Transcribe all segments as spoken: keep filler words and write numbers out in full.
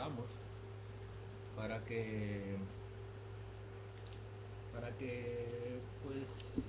estamos para que para que pues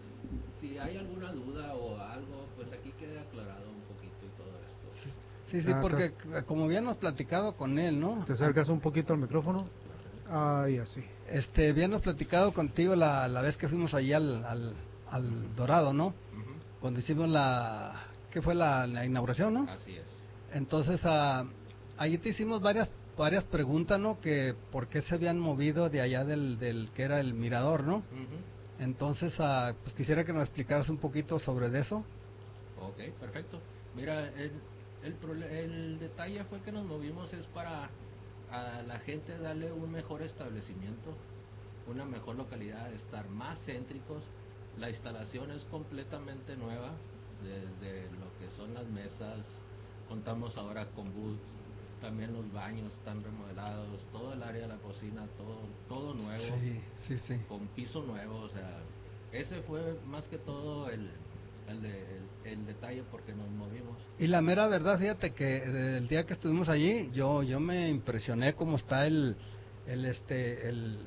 si hay alguna duda o algo, pues aquí quede aclarado un poquito y todo esto. Sí, sí, sí, Ah, porque te, como habíamos platicado con él, ¿no? te acercas un poquito al micrófono. Ahí así. Este, habíamos platicado contigo la, la vez que fuimos allí al, al, al Dorado, ¿no? Ujú. Cuando hicimos la, ¿qué fue la, la inauguración, no? Así es. Entonces, ah, ahí te hicimos varias varias preguntas, ¿no? Que por qué se habían movido de allá del, del que era el mirador, ¿no? Ujú. Entonces, ah, pues quisiera que nos explicaras un poquito sobre de eso. Ok, perfecto. Mira, el, el, prole- el detalle fue que nos movimos es para a la gente darle un mejor establecimiento, una mejor localidad, estar más céntricos. La instalación es completamente nueva, desde lo que son las mesas, contamos ahora con booths, también los baños están remodelados, todo el área de la cocina, todo, todo nuevo, Sí, sí, sí. con piso nuevo, o sea, ese fue más que todo el, el, de, el, el detalle porque nos movimos. Y la mera verdad, fíjate que el día que estuvimos allí, yo, yo me impresioné cómo está el, el este, el,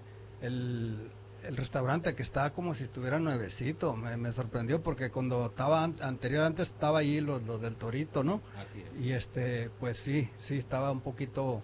el, el restaurante que está como si estuviera nuevecito. Me, me sorprendió porque cuando estaba an- anterior, antes estaba allí los, los del Torito, ¿no? Así es. Y este, pues sí, sí estaba un poquito,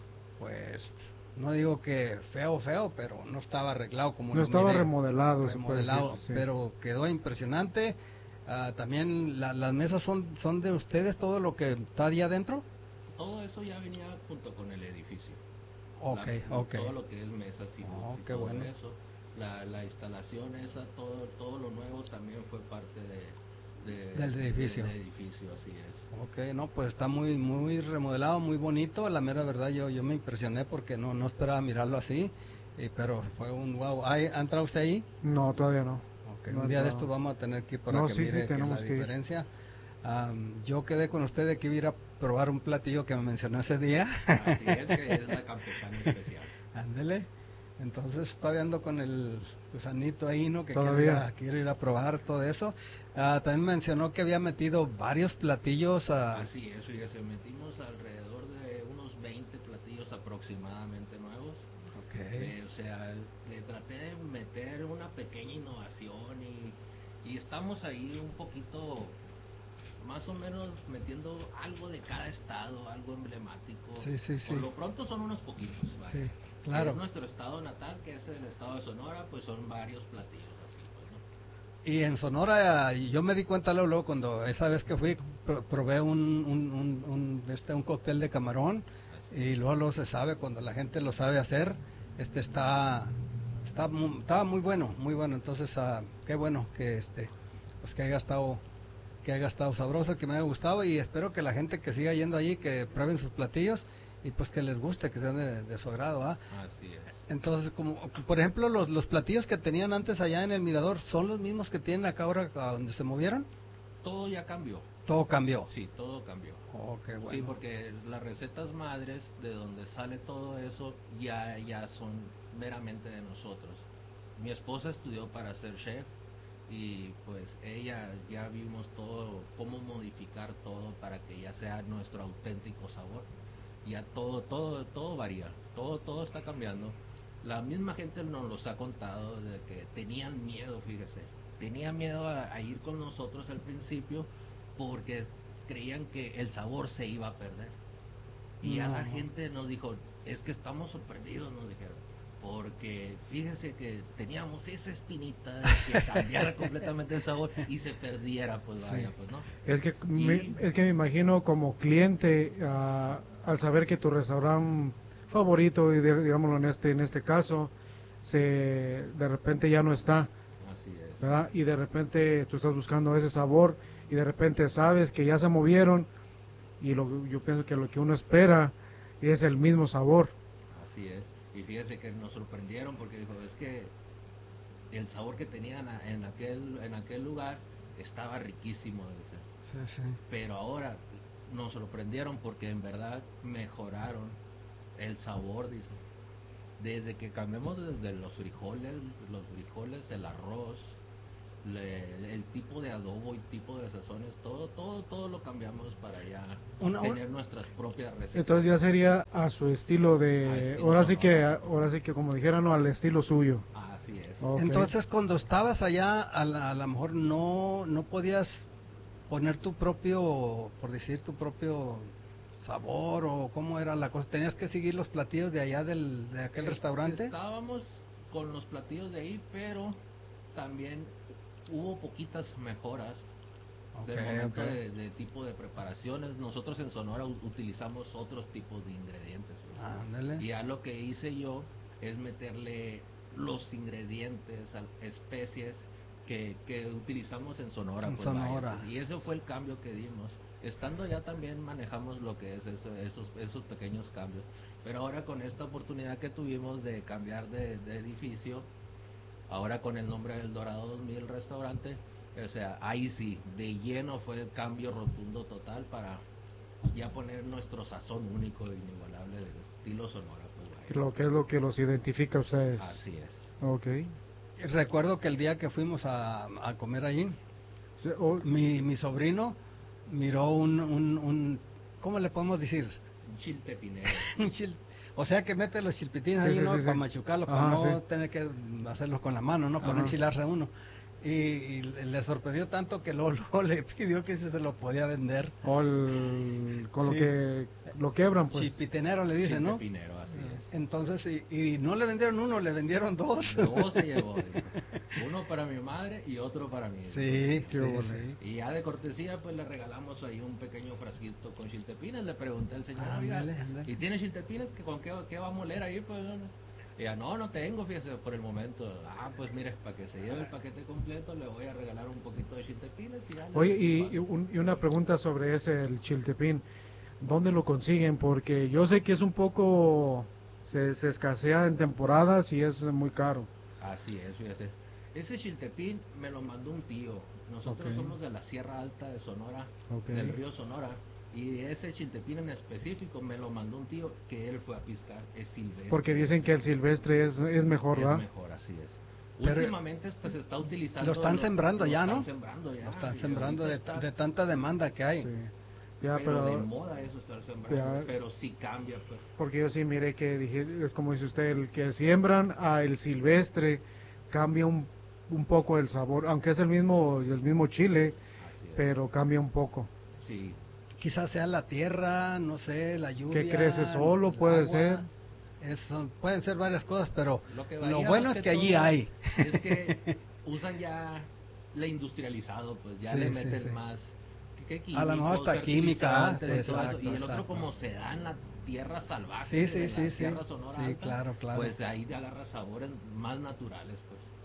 pues, no digo que feo, feo, pero no estaba arreglado como No lo estaba miré. remodelado, se puede decir. Remodelado, Sí. pero quedó impresionante. Ah, también la- las mesas son, son de ustedes, todo lo que está allá adentro. Todo eso ya venía junto con el edificio. Ok, Las- ok. todo lo que es mesas y Oh, booths y qué todo bueno. eso. La, la instalación esa, todo, todo lo nuevo también fue parte de, de- Del edificio. del edificio, así es. Ok, no, pues está muy, muy remodelado, muy bonito. La mera verdad, yo, yo me impresioné porque no, no esperaba mirarlo así. Y, pero fue un wow. ¿Hay, ¿Ha entrado usted ahí? No, todavía no. Ok, No he un día de entrado. estos vamos a tener que ir para No, que sí, sí, mire que la tenemos que ir. diferencia. Am, yo quedé con usted de que iba a ir a probar un platillo que me mencionó ese día. Así es que es la campechana especial. Ándele. Entonces todavía ando con el gusanito ahí, ¿no? Que quiero ir, Todavía. a, quiero ir a probar todo eso. Ah, también mencionó que había metido varios platillos. ah, Así es, fíjese, metimos alrededor de unos veinte platillos aproximadamente nuevos. ok. Eh, o sea, le traté de meter una pequeña innovación y, y estamos ahí un poquito, más o menos metiendo algo de cada estado, algo emblemático. Sí, sí, sí. Por lo pronto son unos poquitos, vaya. Sí, Que claro. es nuestro estado natal, que es el estado de Sonora, pues son varios platillos así, pues, ¿no? Y en Sonora, y yo me di cuenta luego, luego cuando esa vez que fui, pro- probé un, un, un, un, este, un cóctel de camarón. Así Y luego, luego se sabe, cuando la gente lo sabe hacer, este está, está, mu- estaba muy bueno, muy bueno. Entonces, ah, qué bueno que este, pues que haya estado, que haya estado sabroso, que me haya gustado y espero que la gente que siga yendo allí, que prueben sus platillos y pues que les guste, que sean de, de su agrado, ¿ah? Así es. Entonces, como, por ejemplo, los, los platillos que tenían antes allá en el Mirador, ¿son los mismos que tienen acá ahora a donde se movieron? Todo ya cambió. Todo cambió. Sí, todo cambió. Oh, qué bueno. Sí, porque las recetas madres de donde sale todo eso ya, ya son meramente de nosotros. Mi esposa estudió para ser chef y pues ella ya vimos todo, cómo modificar todo para que ya sea nuestro auténtico sabor. Ya todo, todo, todo varía, todo, todo está cambiando. La misma gente nos los ha contado de que tenían miedo, fíjese, tenían miedo a, a ir con nosotros al principio porque creían que el sabor se iba a perder. Y ya No. la gente nos dijo, es que estamos sorprendidos, nos dijeron, porque fíjese que teníamos esa espinita de que cambiara completamente el sabor y se perdiera, pues Sí. vaya, pues no. Es que, Y- me, es que me imagino como cliente, ah, al saber que tu restaurante favorito, y de- digámoslo en este, en este caso, se de repente ya no está, Así es. ¿verdad? Y de repente tú estás buscando ese sabor y de repente sabes que ya se movieron y lo, yo pienso que lo que uno espera es el mismo sabor. Así es. Y fíjese que nos sorprendieron porque dijo, es que el sabor que tenían a- en aquel, en aquel lugar estaba riquísimo, dice. Sí, sí. Pero ahora nos sorprendieron porque en verdad mejoraron el sabor, dice. Desde que cambiamos desde los frijoles, los frijoles, el arroz, le, el tipo de adobo y tipo de sazones, todo, todo, todo lo cambiamos para ya Una- tener nuestras propias recetas. Entonces ya sería a su estilo de, Al estilo ahora sí que, sonora. ahora sí que como dijeran, no, al estilo suyo. Así es. Ok. Entonces, cuando estabas allá, a la- a lo mejor no, no podías poner tu propio, por decir, tu propio sabor o cómo era la cosa. Tenías que seguir los platillos de allá del, de aquel Eh, restaurante. Estábamos con los platillos de ahí, pero también hubo poquitas mejoras del Ok, momento ok. de, de tipo de preparaciones. Nosotros en Sonora u- utilizamos otros tipos de ingredientes. pues. Ándale. Y ya lo que hice yo es meterle los ingredientes, al- especies que, que utilizamos en Sonora. En pues, vaya, Sonora. pues. Y ese fue el cambio que dimos. Estando allá también manejamos lo que es eso- esos, esos pequeños cambios. Pero ahora con esta oportunidad que tuvimos de cambiar de, de edificio, ahora con el nombre del Dorado dos mil Restaurante, o sea, ahí sí, de lleno fue el cambio rotundo total para ya poner nuestro sazón único e inigualable del estilo Sonora. Pues, vaya. Lo que es lo que los identifica a ustedes. Así es. Ok. Recuerdo que el día que fuimos a, a comer allí, Se- o- mi, mi sobrino miró un, un, un, ¿cómo le podemos decir? Un chiltepinero. Un chil- o sea que mete los chilpitines Sí, ahí, sí, ¿no? sí, Para sí. machucarlo, Ajá, para no sí. tener que hacerlo con la mano, ¿no? Para no Ajá. enchilarse uno. Y, y le sorprendió tanto que luego, luego le pidió que si se lo podía vender. o el- con lo Sí. que lo quebran, pues. Chilpitenero le dice, ¿no? Chiltepinero, así es. Entonces, y, y no le vendieron uno, le vendieron dos. Dos se llevó, dijo. Uno para mi madre y otro para mí. Sí, Qué sí, bueno. sí. Y ya de cortesía, pues le regalamos ahí un pequeño frasquito con chiltepines. Le pregunté al señor, Ándale, oiga, ándale. ¿y tiene chiltepines? ¿Que ¿Con qué, qué va a moler ahí? Pues, y ya, no, no tengo, fíjese, por el momento. Ah, pues mire, para que se lleve el paquete completo, le voy a regalar un poquito de chiltepines. Y ya le Oye, y, paso. y un- y una pregunta sobre ese, el chiltepín. ¿Dónde lo consiguen? Porque yo sé que es un poco, se, se escasea en temporadas y es muy caro. Así es, fíjese. Ese chiltepín me lo mandó un tío. Nosotros Ok. somos de la Sierra Alta de Sonora, Ok. del río Sonora. Y ese chiltepín en específico me lo mandó un tío que él fue a piscar. Es silvestre. Porque dicen que el silvestre es, es mejor, es ¿verdad? mejor, así es. Pero Últimamente hasta se está utilizando. lo están sembrando ya, ¿no? Están sembrando ya. Lo están y sembrando de, ahorita está- de tanta demanda que hay. Sí. Ya, pero, de pero, moda eso estar sembrando. Ya. Pero sí cambia, pues. porque yo sí miré que dije, es como dice usted, el que siembran a el silvestre cambia un, un poco el sabor, aunque es el mismo, el mismo chile, Así es. pero cambia un poco. Sí. Quizás sea la tierra, no sé, la lluvia. Que crece solo, el puede agua. ser. Es- son- pueden ser varias cosas, pero Lo, que lo varía bueno más es que allí todo hay. Es que usan ya la industrializado, pues ya Sí, le sí, meten sí. más. ¿qué- qué A lo mejor químicos, hasta química, ah, fertilizantes y todo eso. exacto, Y el otro, exacto. como se da en la tierra salvaje, Sí, sí, de sí, la sí. Sierra Sonora Sí, Alta, claro, claro. pues ahí te agarra sabores más naturales,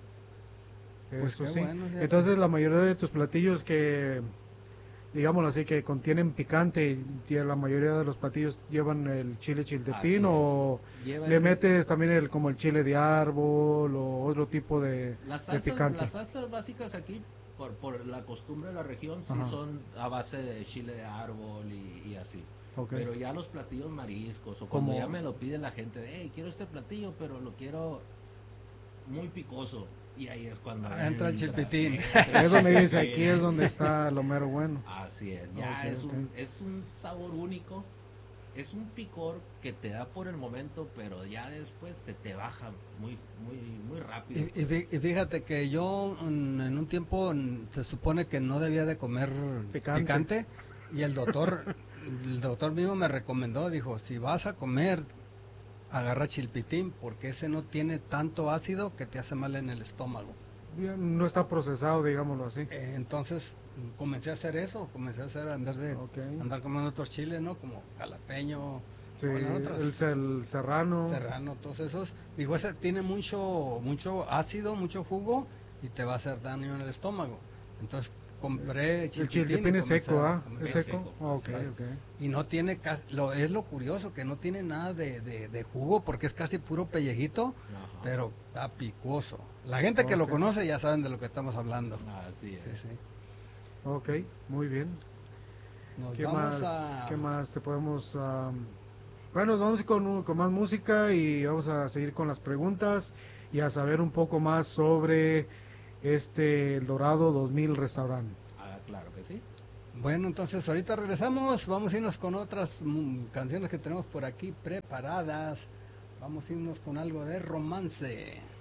pues. Pues Eso qué sí. bueno, fíjate. Entonces la mayoría de tus platillos que, digámoslo así, que contienen picante, y la mayoría de los platillos llevan el chile chiltepín Así o Lleva le ese- metes también el como el chile de árbol o otro tipo de, Las de salsas, picante. las salsas básicas aquí, por, por la costumbre de la región, sí Ajá. son a base de chile de árbol y, y así. Ok. Pero ya los platillos mariscos, o cuando Como- ya me lo pide la gente, de, hey, quiero este platillo, pero lo quiero muy picoso. Y ahí es cuando Ah, entra el chilpitín. entra el Eso me dice, chilpitín. aquí es donde está lo mero bueno. Así es, ya Ok, es, ok. Un, es un sabor único, es un picor que te da por el momento, pero ya después se te baja muy, muy, muy rápido. Y, y fí- y fíjate que yo mm, en un tiempo mm, se supone que no debía de comer Picante. picante, y el doctor el doctor mismo me recomendó, dijo, si vas a comer agarra chilpitín porque ese no tiene tanto ácido que te hace mal en el estómago. No está procesado, digámoslo así. Eh, entonces mm, comencé a hacer eso, comencé a hacer andar de Ok. andar comiendo otros chiles, ¿no? Como jalapeño, Sí, o las otras. el, el serrano. serrano, todos esos. Digo, ese tiene mucho, mucho ácido, mucho jugo y te va a hacer daño en el estómago. Entonces compré El chilpitín. chiltepín y es comencé seco, a- ¿ah? comencé Es a- seco. seco. Ok, Claro. ok. Y no tiene, casi, lo, es lo curioso, que no tiene nada de, de, de jugo porque es casi puro pellejito, Ajá. pero está picoso. La gente que lo Ok. conoce ya saben de lo que estamos hablando. Así es. Sí, sí. Ok, muy bien. Nos ¿Qué vamos más, a... ¿Qué más te podemos...? am, bueno, vamos con, con más música y vamos a seguir con las preguntas y a saber un poco más sobre este El Dorado dos mil restaurante. Ah, claro que sí. Bueno, entonces ahorita regresamos, vamos a irnos con otras mm, canciones que tenemos por aquí preparadas. Vamos a irnos con algo de romance.